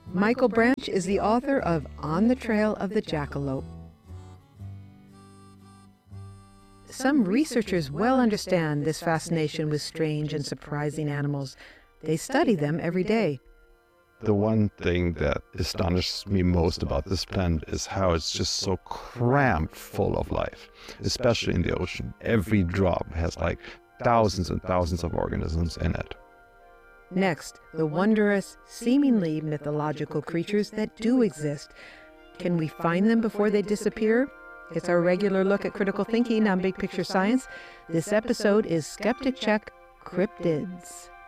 Michael Branch is the author of On the Trail of the Jackalope. Some researchers well understand this fascination with strange and surprising animals. They study them every day. The one thing that astonishes me most about this planet is how it's just so crammed full of life, especially in the ocean. Every drop has like thousands and thousands of organisms in it. Next, the wondrous, seemingly mythological creatures that do exist. Can we find them before they disappear? It's our regular look at critical thinking on Big Picture Science. This episode is Skeptic Check Cryptids.